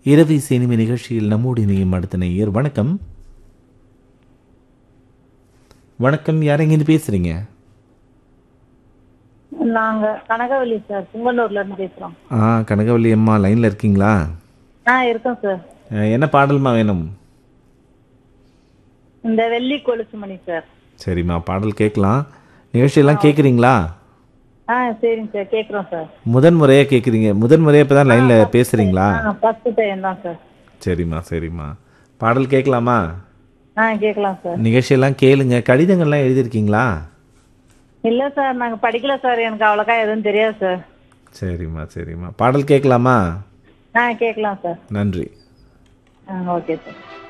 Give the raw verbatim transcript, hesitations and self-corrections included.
இரவி சினிமை நிகழ்ச்சியில் நம்மோடு இணையும் அடுத்த நேயர். வணக்கம். வணக்கம், யார் எங்கேருந்து பேசுறீங்க? நாங்க கனகவல்லி சார், சிங்கனூர்ல இருந்து பேசுறோம். ஆ, கனகவல்லி அம்மா லைன்ல இருக்கீங்களா? ஆ இருக்கோம் சார். அஹ், என்ன பாடல்மா வேணும்? இந்த வெள்ளி கொலுசு மணி சார். சரிம்மா, பாடல் கேட்கலாம். நிகழ்ச்சியெல்லாம் கேட்குறீங்களா? ஆ சரிங்க சார், கேட்குறோம் சார். முதன் முறையாக கேட்குறீங்க? முதன் முறையாக இப்போ தான் லைனில் பேசுகிறீங்களா? ஆ ஃபர்ஸ்ட் டைம் தான் சார். சரிம்மா சரிம்மா, பாடல் கேட்கலாமா? ஆ கேட்கலாம் சார். நிகழ்ச்சியெல்லாம் கேளுங்க. கடிதங்கள்லாம் எழுதியிருக்கீங்களா? இல்ல சார், நாங்க படிக்கல சார், எனக்கு அவ்வளோக்கா எதுவும் தெரியாது சார். சரிம்மா சரிம்மா, பாடல் கேட்கலாமா? ஆ கேட்கலாம் சார். நன்றி. ஆ ஓகே சார்.